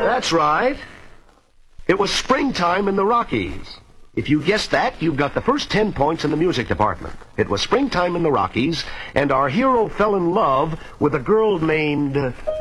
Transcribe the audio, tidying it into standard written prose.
That's right. It was springtime in the Rockies. If you guessed that, you've got the first 10 points in the music department. It was springtime in the Rockies, and our hero fell in love with a girl named